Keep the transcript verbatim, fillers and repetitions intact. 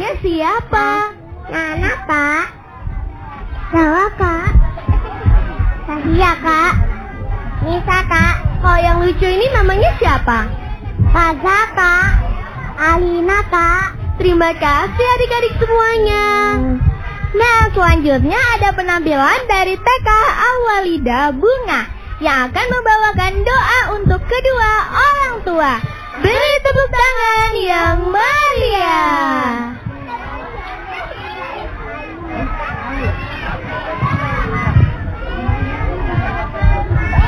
namanya siapa? Nana, Kak. Sawa, Kak. Sahia, Kak. Nisa, Kak. Kalau yang lucu ini namanya siapa? Kaza, Kak. Alina, Kak. Terima kasih adik-adik semuanya. Nah, selanjutnya ada penampilan dari T K Awalida Bunga yang akan membawakan doa untuk kedua orang tua. Beri tepuk